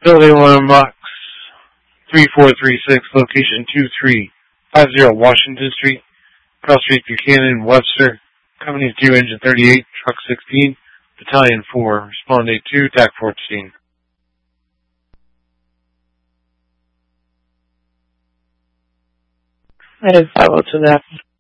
Building 1 Box 3436, location 2350 Washington Street, Cross Street, Buchanan, Webster. Company 2, Engine 38, Truck 16, Battalion 4, Respond 82, TAC 14. I have 502 that.